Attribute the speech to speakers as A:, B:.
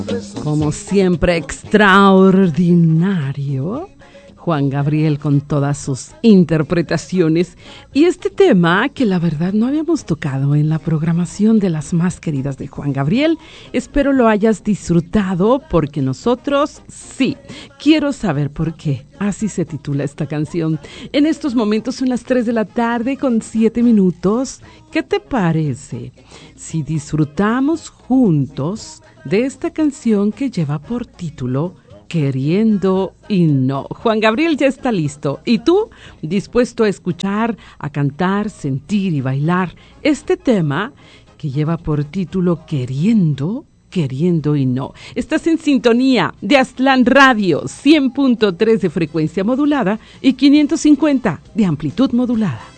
A: Como siempre, extraordinario. Juan Gabriel con todas sus interpretaciones. Y este tema que la verdad no habíamos tocado en la programación de las más queridas de Juan Gabriel. Espero lo hayas disfrutado porque nosotros sí. Quiero saber por qué. Así se titula esta canción. En estos momentos son las 3 de la tarde con 7 minutos. ¿Qué te parece si disfrutamos juntos de esta canción que lleva por título Queriendo y no? Juan Gabriel ya está listo. ¿Y tú? Dispuesto a escuchar, a cantar, sentir y bailar este tema que lleva por título Queriendo y no. Estás en sintonía de Aztlán Radio, 100.3 de frecuencia modulada y 550 de amplitud modulada.